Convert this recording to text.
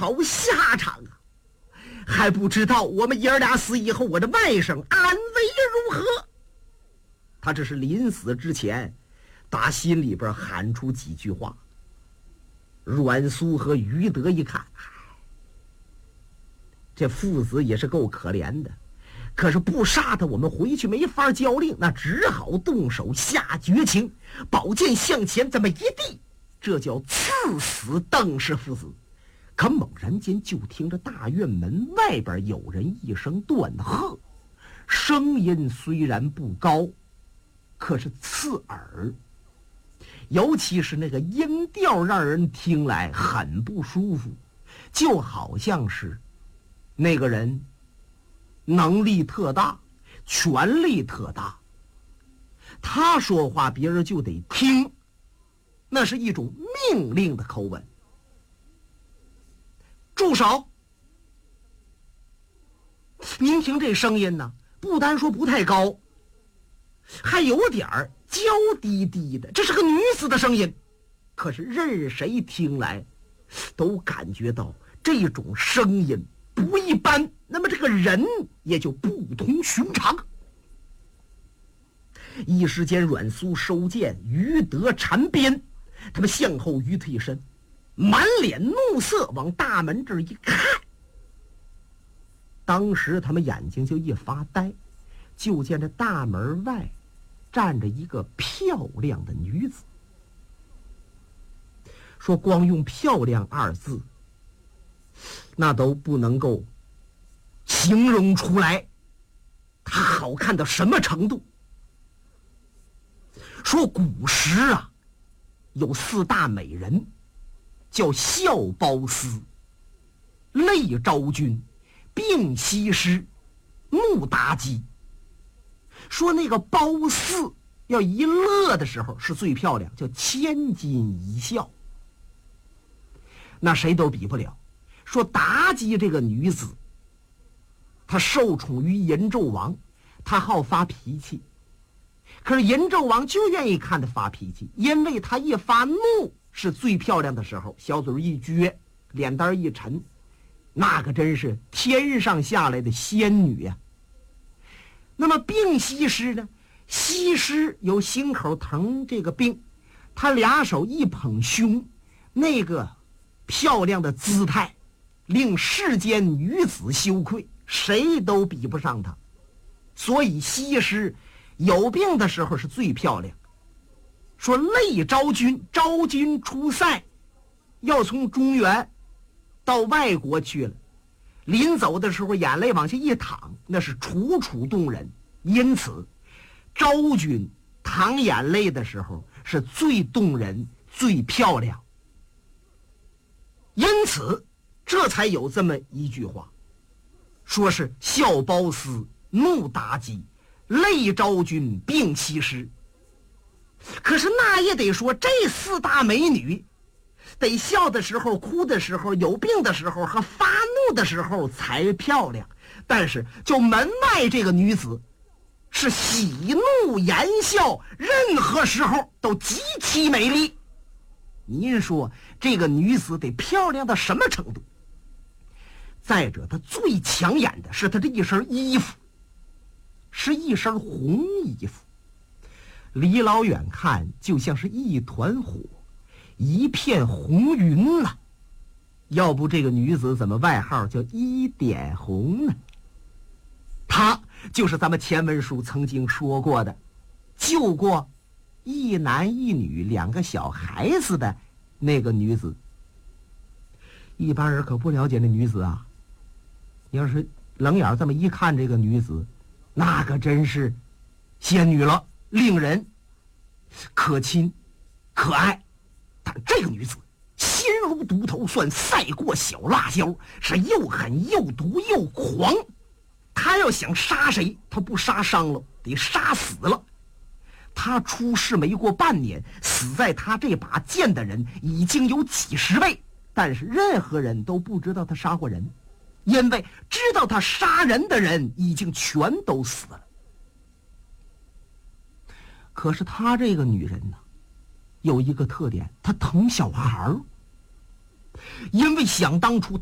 好下场啊！还不知道我们爷儿俩死以后，我的外甥安危如何？他这是临死之前打心里边喊出几句话。阮苏和于德一看，这父子也是够可怜的，可是不杀他，我们回去没法交令，那只好动手下绝情，宝剑向前这么一递，这叫刺死邓氏父子。可猛然间就听着大院门外边有人一声断喝，声音虽然不高，可是刺耳，尤其是那个音调让人听来很不舒服，就好像是那个人能力特大，权力特大，他说话别人就得听，那是一种命令的口吻。住手！您听这声音呢，不单说不太高，还有点儿娇滴滴的，这是个女子的声音，可是任谁听来都感觉到这种声音不一般，那么这个人也就不同寻常。一时间阮苏收剑，于德缠鞭，他们向后于退身，满脸怒色往大门这儿一看，当时他们眼睛就一发呆，就见这大门外站着一个漂亮的女子。说光用漂亮二字那都不能够形容出来她好看到什么程度。说古时啊有4大美人，叫笑褒姒、泪昭君、病西施、穆妲己。说那个褒姒要一乐的时候是最漂亮，叫千金一笑，那谁都比不了。说妲己这个女子，她受宠于银纣王，她好发脾气，可是银纣王就愿意看她发脾气，因为她一发怒是最漂亮的时候，小嘴一撅，脸蛋一沉，那个真是天上下来的仙女呀。那么病西施呢？西施有心口疼这个病，她俩手一捧胸，那个漂亮的姿态令世间女子羞愧，谁都比不上她。所以西施有病的时候是最漂亮。说泪昭君，昭君出塞要从中原到外国去了，临走的时候眼泪往下一淌，那是楚楚动人。因此昭君淌眼泪的时候是最动人最漂亮，因此这才有这么一句话，说是笑褒姒、怒妲己、泪昭君、病西施。可是那也得说这4大美女得笑的时候、哭的时候、有病的时候和发怒的时候才漂亮，但是就门外这个女子是喜怒言笑，任何时候都极其美丽。您说这个女子得漂亮到什么程度？再者她最抢眼的是她这一身衣服，是一身红衣服，离老远看就像是一团火，一片红云呐。要不这个女子怎么外号叫一点红呢？她就是咱们前文书曾经说过的救过一男一女2个小孩子的那个女子。一般人可不了解那女子啊，你要是冷眼这么一看这个女子，那可真是仙女了，令人可亲可爱。但这个女子心如毒头，算赛过小辣椒，是又狠又毒又狂。她要想杀谁，她不杀伤了，得杀死了。她出世没过半年，死在她这把剑的人已经有几十位，但是任何人都不知道她杀过人，因为知道她杀人的人已经全都死了。可是她这个女人呢，有一个特点，她疼小孩儿，因为想当初